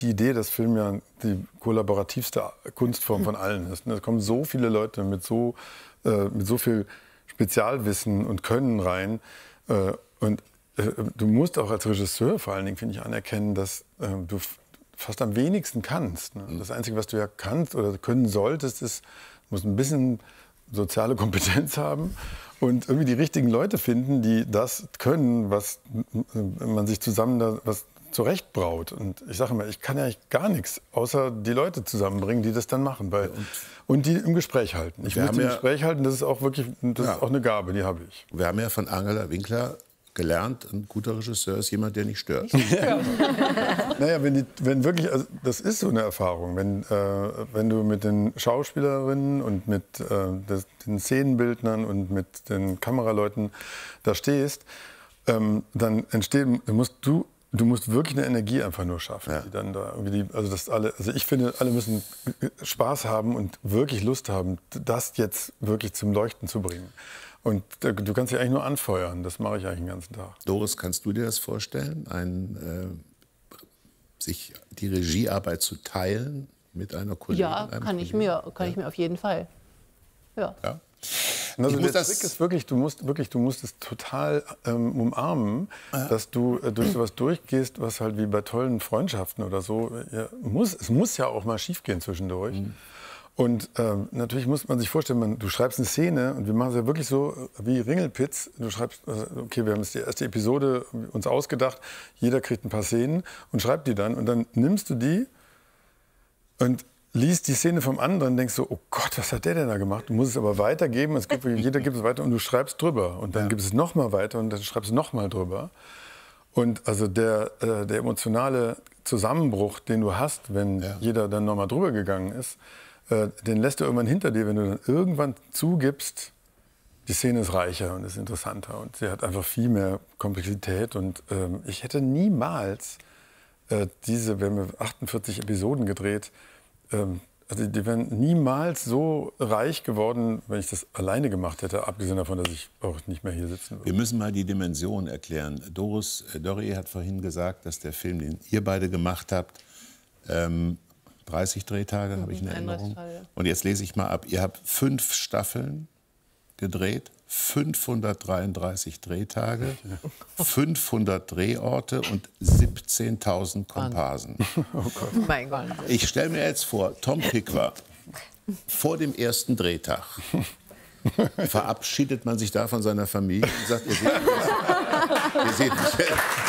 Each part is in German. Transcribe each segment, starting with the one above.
die Idee, dass Film ja die kollaborativste Kunstform von allen ist. Da kommen so viele Leute mit so viel Spezialwissen und Können rein. Du musst auch als Regisseur vor allen Dingen, finde ich, anerkennen, dass du fast am wenigsten kannst. Ne? Das Einzige, was du ja kannst oder können solltest, ist, du musst ein bisschen soziale Kompetenz haben und irgendwie die richtigen Leute finden, die das können, was man sich zusammen da was zurechtbraut. Und ich sage immer, ich kann ja eigentlich gar nichts, außer die Leute zusammenbringen, die das dann machen. Und die im Gespräch halten. Ich muss die im Gespräch halten, das ist auch wirklich, ist auch eine Gabe, die habe ich. Wir haben ja von Angela Winkler gelernt, ein guter Regisseur ist jemand, der nicht stört. Naja, wenn wirklich, also das ist so eine Erfahrung, wenn du mit den Schauspielerinnen und mit den Szenenbildnern und mit den Kameraleuten da stehst, dann du musst wirklich eine Energie einfach nur schaffen, die dann da irgendwie also ich finde, alle müssen Spaß haben und wirklich Lust haben, das jetzt wirklich zum Leuchten zu bringen. Und du kannst dich eigentlich nur anfeuern. Das mache ich eigentlich den ganzen Tag. Doris, kannst du dir das vorstellen, sich die Regiearbeit zu teilen mit einer Kollegin? Ja, kann ich mir auf jeden Fall. Ja. Also der Trick ist wirklich, du musst es total umarmen, dass du durch sowas durchgehst, was halt wie bei tollen Freundschaften oder so, es muss ja auch mal schiefgehen zwischendurch. Und natürlich muss man sich vorstellen, du schreibst eine Szene und wir machen es ja wirklich so wie Ringelpitz. Du schreibst, okay, wir haben jetzt die erste Episode uns ausgedacht, jeder kriegt ein paar Szenen und schreibt die dann. Und dann nimmst du die und liest die Szene vom anderen und denkst so, oh Gott, was hat der denn da gemacht? Du musst es aber weitergeben, jeder gibt es weiter und du schreibst drüber. Und dann gibst es nochmal weiter und dann schreibst du nochmal drüber. Und also der emotionale Zusammenbruch, den du hast, wenn jeder dann nochmal drüber gegangen ist, den lässt du irgendwann hinter dir, wenn du dann irgendwann zugibst, die Szene ist reicher und ist interessanter und sie hat einfach viel mehr Komplexität. Und ich hätte niemals wir haben 48 Episoden gedreht, also die wären niemals so reich geworden, wenn ich das alleine gemacht hätte, abgesehen davon, dass ich auch nicht mehr hier sitzen würde. Wir müssen mal die Dimension erklären. Doris Dörrie hat vorhin gesagt, dass der Film, den ihr beide gemacht habt, 30 Drehtage, habe ich in Erinnerung. Und jetzt lese ich mal ab. Ihr habt 5 Staffeln gedreht, 533 Drehtage, 500 Drehorte und 17.000 Komparsen. Oh Gott. Mein Gott. Ich stelle mir jetzt vor, Tom Tykwer, vor dem ersten Drehtag, verabschiedet man sich da von seiner Familie und sagt, ihr seht mich.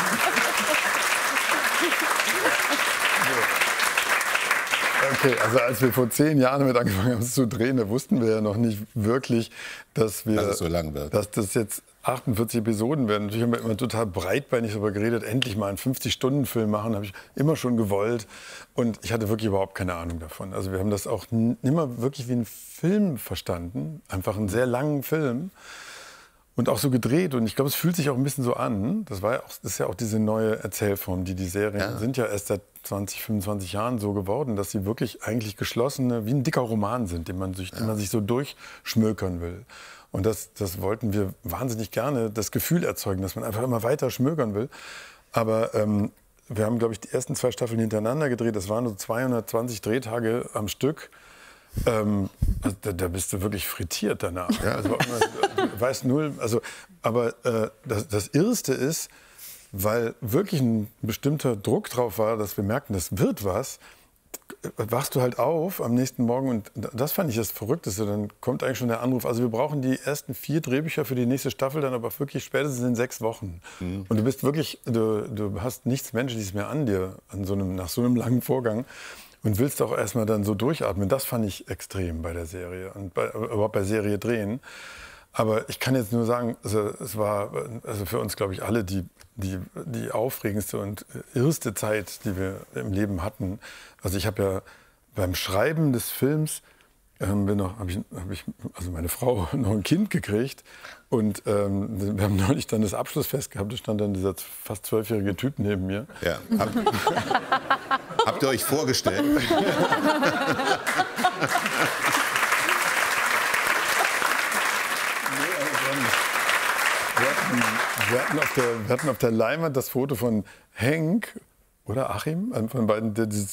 Okay, also als wir vor 10 Jahren damit angefangen haben zu drehen, da wussten wir ja noch nicht wirklich, dass es so lang wird. Dass das jetzt 48 Episoden werden. Natürlich haben wir immer total breitbeinig darüber geredet, endlich mal einen 50-Stunden-Film machen, habe ich immer schon gewollt. Und ich hatte wirklich überhaupt keine Ahnung davon. Also wir haben das auch immer wirklich wie einen Film verstanden, einfach einen sehr langen Film. Und auch so gedreht. Und ich glaube, es fühlt sich auch ein bisschen so an. Das ist ja auch diese neue Erzählform. Die Serien sind ja erst seit 20, 25 Jahren so geworden, dass sie wirklich eigentlich geschlossene, wie ein dicker Roman sind, den man sich so durchschmökern will. Und das wollten wir wahnsinnig gerne, das Gefühl erzeugen, dass man einfach immer weiter schmökern will. Aber wir haben, glaube ich, die ersten 2 Staffeln hintereinander gedreht. Das waren so 220 Drehtage am Stück. Also da bist du wirklich frittiert danach. Ja? Also, du weißt null. Also, aber das Irrste ist, weil wirklich ein bestimmter Druck drauf war, dass wir merkten, das wird was, wachst du halt auf am nächsten Morgen und das fand ich das Verrückteste. Dann kommt eigentlich schon der Anruf. Also wir brauchen die ersten 4 Drehbücher für die nächste Staffel, dann aber wirklich spätestens in 6 Wochen. Und du bist wirklich, du hast nichts Menschliches mehr an dir nach so einem langen Vorgang. Und willst auch erstmal dann so durchatmen. Das fand ich extrem bei der Serie und überhaupt bei Serie drehen. Aber ich kann jetzt nur sagen, es war für uns, glaube ich, alle die aufregendste und irrste Zeit, die wir im Leben hatten. Also ich habe ja beim Schreiben des Films habe ich meine Frau noch ein Kind gekriegt und wir haben neulich dann das Abschlussfest gehabt, da stand dann dieser fast 12-jährige Typ neben mir. Ja. Habt ihr euch vorgestellt? Wir hatten auf der Leinwand das Foto von Henk Oder Achim? Von beiden, der dieses